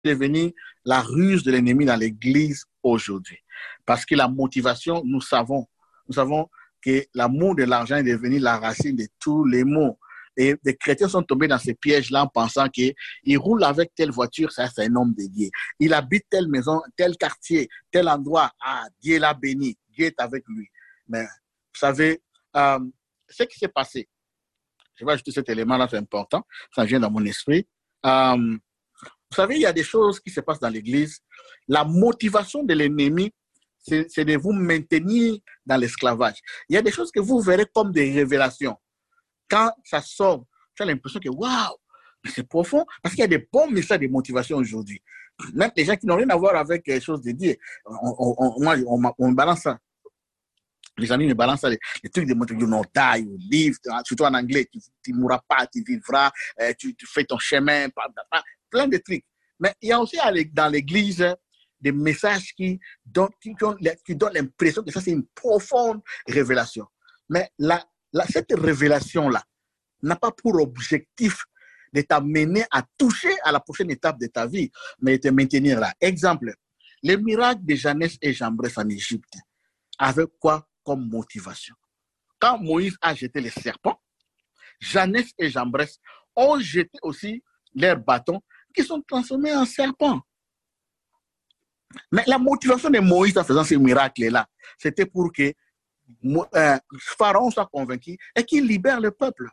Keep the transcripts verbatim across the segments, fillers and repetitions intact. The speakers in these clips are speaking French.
devenir la ruse de l'ennemi dans l'Église aujourd'hui. Parce que la motivation, nous savons, nous savons que l'amour de l'argent est devenu la racine de tous les maux. Et les chrétiens sont tombés dans ces pièges-là en pensant qu'il roule avec telle voiture, ça c'est un homme de Dieu. Il habite telle maison, tel quartier, tel endroit, ah, Dieu l'a béni, Dieu est avec lui. Mais vous savez, euh, ce qui s'est passé, je vais ajouter cet élément-là, c'est important, ça vient dans mon esprit. Euh, vous savez, il y a des choses qui se passent dans l'Église. La motivation de l'ennemi, c'est de vous maintenir dans l'esclavage. Il y a des choses que vous verrez comme des révélations. Quand ça sort, tu as l'impression que waouh, c'est profond, parce qu'il y a des bons messages de motivation aujourd'hui. Même les gens qui n'ont rien à voir avec les choses de Dieu, on, on, on, moi, on, on balance ça. Les amis me balancent les, les trucs de motivation, you know, die, you live, surtout en anglais, tu ne mourras pas, tu vivras, tu, tu fais ton chemin, plein de trucs. Mais il y a aussi dans l'église des messages qui donnent, qui donnent, qui donnent l'impression que ça c'est une profonde révélation. Mais la, la, cette révélation-là n'a pas pour objectif de t'amener à toucher à la prochaine étape de ta vie, mais de te maintenir là. Exemple, les miracles de Janès et Jambres en Égypte, avec quoi comme motivation? Quand Moïse a jeté les serpents, Janès et Jambres ont jeté aussi leurs bâtons qui sont transformés en serpents. Mais la motivation de Moïse en faisant ces miracles-là, c'était pour que euh, Pharaon soit convaincu et qu'il libère le peuple.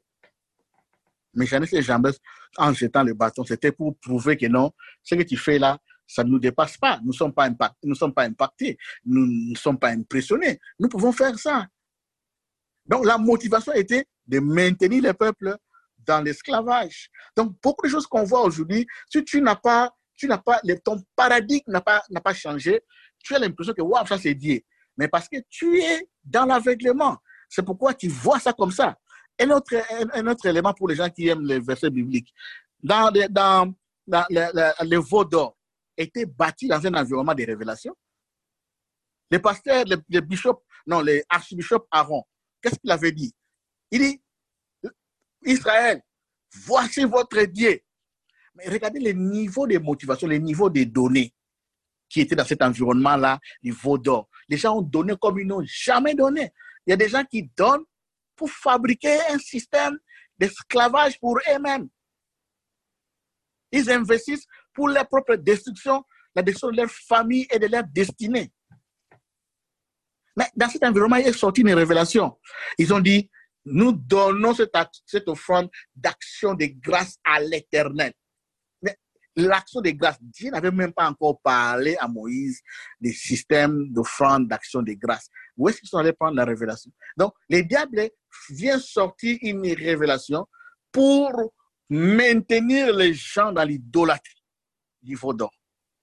Mais Janès et Jambres, en jetant le bâton, c'était pour prouver que non, ce que tu fais là, ça ne nous dépasse pas. Nous ne sommes pas impactés, nous ne sommes pas impactés, nous ne sommes pas impressionnés. Nous pouvons faire ça. Donc la motivation était de maintenir le peuple dans l'esclavage. Donc beaucoup de choses qu'on voit aujourd'hui, si tu n'as pas, tu n'as pas, ton paradigme n'a pas, n'a pas changé, tu as l'impression que waouh, ça c'est Dieu. Mais parce que tu es dans l'aveuglement. C'est pourquoi tu vois ça comme ça. Un autre, un, un autre élément pour les gens qui aiment les versets bibliques. Dans, les, dans, dans le, le, le veau d'or était bâti dans un environnement de révélation. Les pasteurs, les, les bishops, non, les archbishops Aaron, qu'est-ce qu'il avait dit? Il dit, Israël, voici votre Dieu. Mais regardez le niveau de motivation, le niveau des données qui étaient dans cet environnement-là, du veau d'or. Les gens ont donné comme ils n'ont jamais donné. Il y a des gens qui donnent pour fabriquer un système d'esclavage pour eux-mêmes. Ils investissent pour leur propre destruction, la destruction de leur famille et de leur destinée. Mais dans cet environnement, il est sorti une révélation. Ils ont dit, nous donnons cette, cette offrande d'action de grâce à l'Éternel. Mais l'action de grâce, Dieu n'avait même pas encore parlé à Moïse des systèmes d'offrande d'action de grâce. Où est-ce qu'ils sont allés prendre la révélation? Donc, le diable vient sortir une révélation pour maintenir les gens dans l'idolâtrie du veau d'or.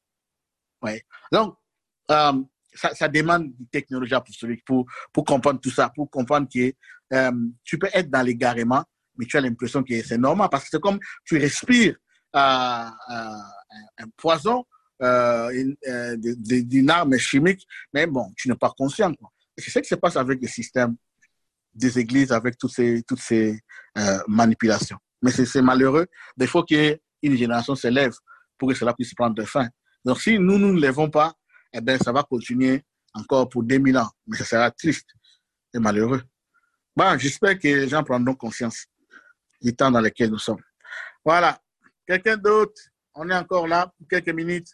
Ouais. Donc, euh, ça, ça demande une technologie apostolique pour, pour comprendre tout ça, pour comprendre que euh, tu peux être dans l'égarement, mais tu as l'impression que c'est normal parce que c'est comme tu respires euh, euh, un poison, euh, une, euh, d'une arme chimique, mais bon, tu n'es pas conscient. C'est ce qui se passe avec le système des églises, avec toutes ces, toutes ces euh, manipulations. Mais c'est malheureux. Il faut qu'une génération se lève pour que cela puisse prendre fin. Donc, si nous, nous ne lèvons pas, eh bien, ça va continuer encore pour deux mille ans. Mais ça sera triste et malheureux. Bon, j'espère que les gens prendront conscience du temps dans lequel nous sommes. Voilà. Quelqu'un d'autre? On est encore là pour quelques minutes.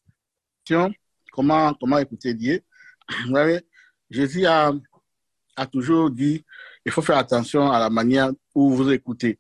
Comment, comment écouter Dieu? Vous savez, Jésus a, a toujours dit, il faut faire attention à la manière où vous écoutez.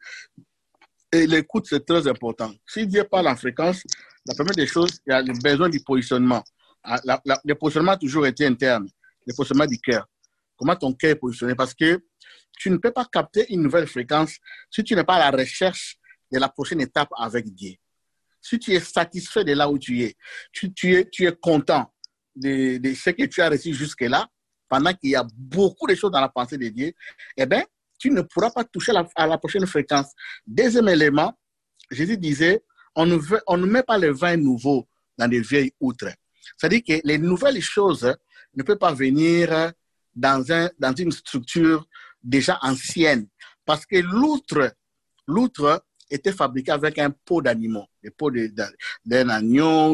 Et l'écoute, c'est très important. Si Dieu parle en fréquence, la première des choses, il y a le besoin du positionnement. La, la, le positionnement a toujours été interne, le positionnement du cœur. Comment ton cœur est positionné? Parce que tu ne peux pas capter une nouvelle fréquence si tu n'es pas à la recherche de la prochaine étape avec Dieu. Si tu es satisfait de là où tu es, tu, tu es, tu es content de, de ce que tu as reçu jusque-là, pendant qu'il y a beaucoup de choses dans la pensée de Dieu, eh bien, tu ne pourras pas toucher la, à la prochaine fréquence. Deuxième élément, Jésus disait, on ne, veut, on ne met pas le vin nouveau dans des vieilles outres. C'est-à-dire que les nouvelles choses ne peuvent pas venir dans, un, dans une structure déjà ancienne. Parce que l'outre, l'outre était fabriqué avec un pot d'animaux, le pot de- d'un agneau,